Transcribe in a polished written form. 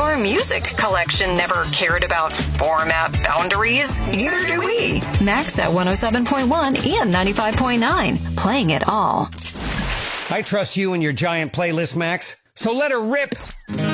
Your music collection never cared about format boundaries. Neither do we. Max at 107.1 and 95.9. Playing it all. I trust you and your giant playlist, Max. So let her rip.